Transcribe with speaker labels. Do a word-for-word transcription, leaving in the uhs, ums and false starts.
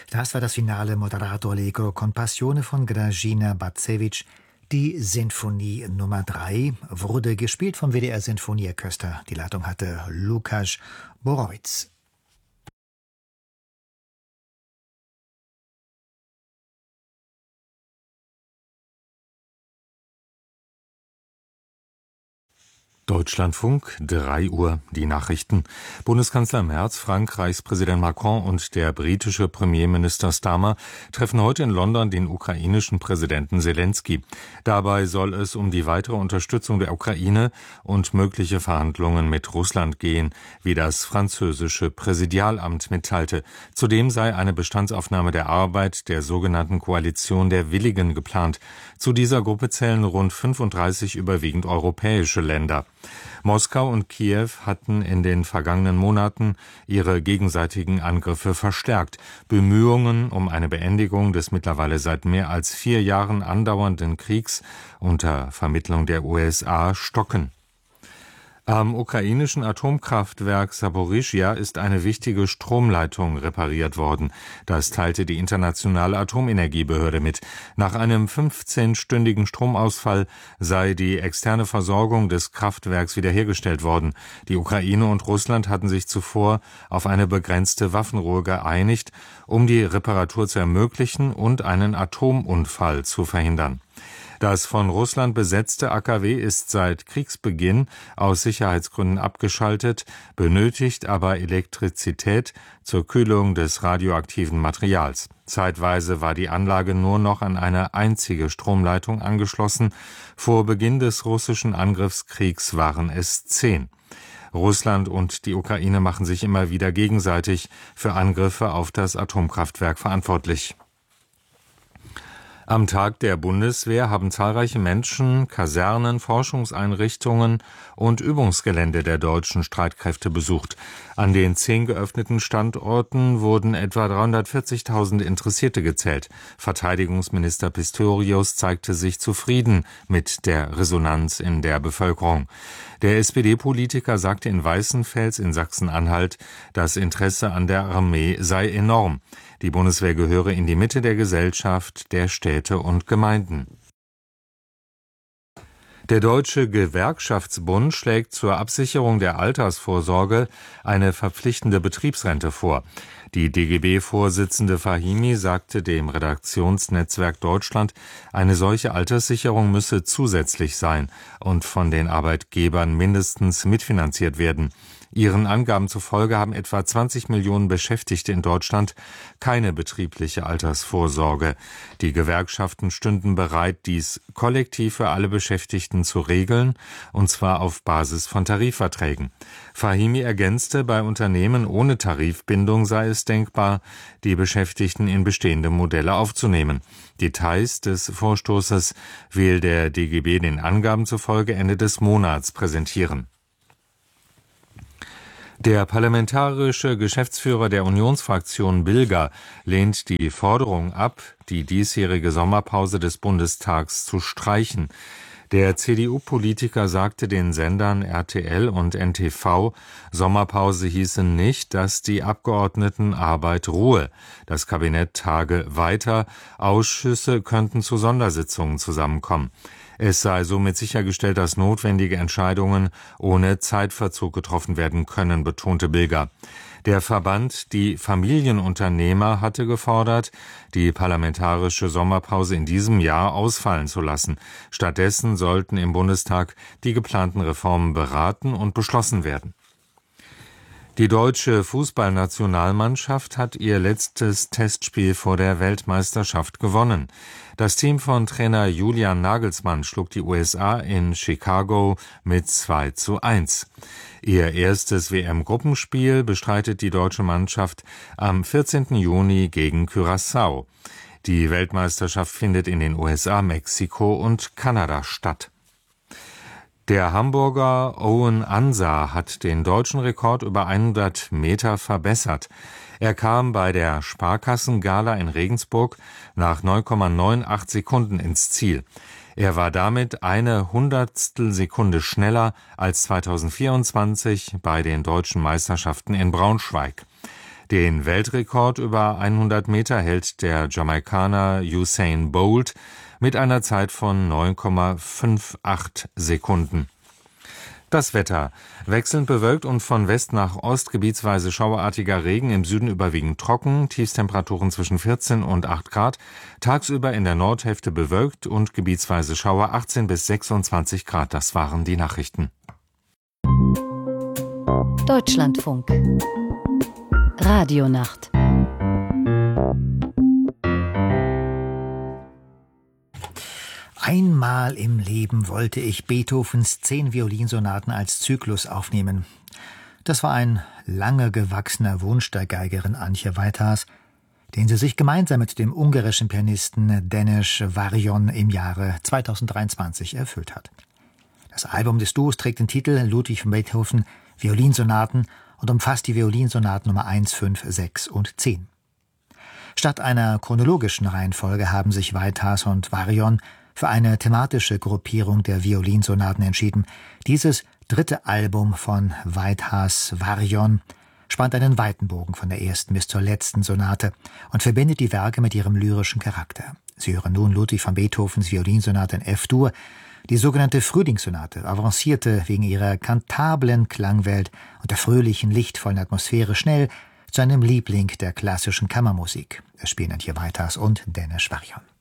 Speaker 1: Das war das Finale Moderato Allegro con Passione von Grażyna Bacewicz. Die Sinfonie Nummer drei wurde gespielt vom W D R Sinfonieorchester. Die Leitung hatte Łukasz Borowicz.
Speaker 2: Deutschlandfunk, drei Uhr, die Nachrichten. Bundeskanzler Merz, Frankreichs Präsident Macron und der britische Premierminister Starmer treffen heute in London den ukrainischen Präsidenten Selenskyj. Dabei soll es um die weitere Unterstützung der Ukraine und mögliche Verhandlungen mit Russland gehen, wie das französische Präsidialamt mitteilte. Zudem sei eine Bestandsaufnahme der Arbeit der sogenannten Koalition der Willigen geplant. Zu dieser Gruppe zählen rund fünfunddreißig überwiegend europäische Länder. Moskau und Kiew hatten in den vergangenen Monaten ihre gegenseitigen Angriffe verstärkt. Bemühungen um eine Beendigung des mittlerweile seit mehr als vier Jahren andauernden Kriegs unter Vermittlung der U S A stocken. Am ukrainischen Atomkraftwerk Saporischschja ist eine wichtige Stromleitung repariert worden. Das teilte die Internationale Atomenergiebehörde mit. Nach einem fünfzehnstündigen Stromausfall sei die externe Versorgung des Kraftwerks wiederhergestellt worden. Die Ukraine und Russland hatten sich zuvor auf eine begrenzte Waffenruhe geeinigt, um die Reparatur zu ermöglichen und einen Atomunfall zu verhindern. Das von Russland besetzte A K W ist seit Kriegsbeginn aus Sicherheitsgründen abgeschaltet, benötigt aber Elektrizität zur Kühlung des radioaktiven Materials. Zeitweise war die Anlage nur noch an eine einzige Stromleitung angeschlossen. Vor Beginn des russischen Angriffskriegs waren es zehn. Russland und die Ukraine machen sich immer wieder gegenseitig für Angriffe auf das Atomkraftwerk verantwortlich. Am Tag der Bundeswehr haben zahlreiche Menschen Kasernen, Forschungseinrichtungen und Übungsgelände der deutschen Streitkräfte besucht. An den zehn geöffneten Standorten wurden etwa dreihundertvierzigtausend Interessierte gezählt. Verteidigungsminister Pistorius zeigte sich zufrieden mit der Resonanz in der Bevölkerung. Der S P D-Politiker sagte in Weißenfels in Sachsen-Anhalt, das Interesse an der Armee sei enorm. Die Bundeswehr gehöre in die Mitte der Gesellschaft, der Städte und Gemeinden. Der Deutsche Gewerkschaftsbund schlägt zur Absicherung der Altersvorsorge eine verpflichtende Betriebsrente vor. Die D G B-Vorsitzende Fahimi sagte dem Redaktionsnetzwerk Deutschland, eine solche Alterssicherung müsse zusätzlich sein und von den Arbeitgebern mindestens mitfinanziert werden. Ihren Angaben zufolge haben etwa zwanzig Millionen Beschäftigte in Deutschland keine betriebliche Altersvorsorge. Die Gewerkschaften stünden bereit, dies kollektiv für alle Beschäftigten zu regeln, und zwar auf Basis von Tarifverträgen. Fahimi ergänzte, bei Unternehmen ohne Tarifbindung sei es denkbar, die Beschäftigten in bestehende Modelle aufzunehmen. Details des Vorstoßes will der D G B den Angaben zufolge Ende des Monats präsentieren. Der parlamentarische Geschäftsführer der Unionsfraktion Bilger lehnt die Forderung ab, die diesjährige Sommerpause des Bundestags zu streichen. Der C D U-Politiker sagte den Sendern R T L und N T V, Sommerpause hieße nicht, dass die Abgeordneten Arbeit ruhe. Das Kabinett tage weiter, Ausschüsse könnten zu Sondersitzungen zusammenkommen. Es sei somit sichergestellt, dass notwendige Entscheidungen ohne Zeitverzug getroffen werden können, betonte Bilger. Der Verband Die Familienunternehmer hatte gefordert, die parlamentarische Sommerpause in diesem Jahr ausfallen zu lassen. Stattdessen sollten im Bundestag die geplanten Reformen beraten und beschlossen werden. Die deutsche Fußballnationalmannschaft hat ihr letztes Testspiel vor der Weltmeisterschaft gewonnen. Das Team von Trainer Julian Nagelsmann schlug die U S A in Chicago mit zwei zu eins. Ihr erstes W M-Gruppenspiel bestreitet die deutsche Mannschaft am vierzehnten Juni gegen Curaçao. Die Weltmeisterschaft findet in den U S A, Mexiko und Kanada statt. Der Hamburger Owen Ansa hat den deutschen Rekord über hundert Meter verbessert. Er kam bei der Sparkassengala in Regensburg nach neun Komma achtundneunzig Sekunden ins Ziel. Er war damit eine Hundertstel Sekunde schneller als zweitausendvierundzwanzig bei den deutschen Meisterschaften in Braunschweig. Den Weltrekord über hundert Meter hält der Jamaikaner Usain Bolt mit einer Zeit von neun Komma acht Sekunden. Das Wetter: Wechselnd bewölkt und von West nach Ost gebietsweise schauerartiger Regen, im Süden überwiegend trocken, Tiefstemperaturen zwischen vierzehn und acht Grad, tagsüber in der Nordhälfte bewölkt und gebietsweise Schauer, achtzehn bis sechsundzwanzig Grad. Das waren die Nachrichten.
Speaker 3: Deutschlandfunk Radionacht.
Speaker 1: Einmal im Leben wollte ich Beethovens zehn Violinsonaten als Zyklus aufnehmen. Das war ein lange gewachsener Wunsch der Geigerin Antje Weithaas, den sie sich gemeinsam mit dem ungarischen Pianisten Deneš Varion im Jahre zweitausenddreiundzwanzig erfüllt hat. Das Album des Duos trägt den Titel Ludwig van Beethoven Violinsonaten und umfasst die Violinsonaten Nummer eins, fünf, sechs und zehn. Statt einer chronologischen Reihenfolge haben sich Weithaas und Varion für eine thematische Gruppierung der Violinsonaten entschieden. Dieses dritte Album von Weithaas Varion spannt einen weiten Bogen von der ersten bis zur letzten Sonate und verbindet die Werke mit ihrem lyrischen Charakter. Sie hören nun Ludwig van Beethovens Violinsonate in F-Dur. Die sogenannte Frühlingssonate avancierte wegen ihrer kantablen Klangwelt und der fröhlichen, lichtvollen Atmosphäre schnell zu einem Liebling der klassischen Kammermusik. Es spielen Antje Weithaas und Deneš Varion.